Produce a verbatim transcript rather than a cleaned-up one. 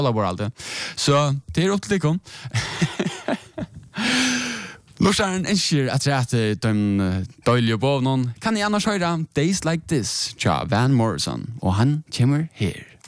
alla bara alltid. Så det är upp till dig. Lursaren önskar att rätta de dåliga på någon. Kan ni annars höra Days Like This, tja Van Morrison. Och han kommer här.